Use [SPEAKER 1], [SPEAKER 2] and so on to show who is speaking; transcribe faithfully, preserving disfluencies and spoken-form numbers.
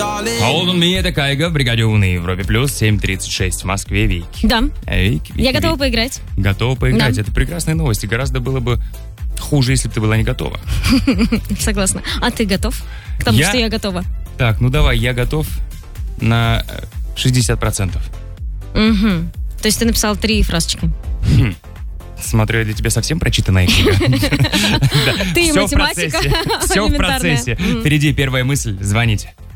[SPEAKER 1] Hold on me, это Кайга в бригаде У на Европе плюс семь тридцать шесть в Москве. Вики.
[SPEAKER 2] Да.
[SPEAKER 1] Вики, Вики,
[SPEAKER 2] Я готова
[SPEAKER 1] Вики.
[SPEAKER 2] поиграть.
[SPEAKER 1] Готова поиграть.
[SPEAKER 2] Да.
[SPEAKER 1] Это прекрасные новости. Гораздо было бы хуже, если бы ты была не готова.
[SPEAKER 2] Согласна. А ты готов? К тому,
[SPEAKER 1] Я-
[SPEAKER 2] что я готова.
[SPEAKER 1] Так, ну давай, я готов на э, шестьдесят процентов.
[SPEAKER 2] Угу. То есть ты написал три фразочки.
[SPEAKER 1] Смотрю, я для тебя совсем прочитанная книга.
[SPEAKER 2] Ты и
[SPEAKER 1] Все в
[SPEAKER 2] математика
[SPEAKER 1] процессе. Все в
[SPEAKER 2] элементарная.
[SPEAKER 1] процессе. Впереди первая мысль. Звоните.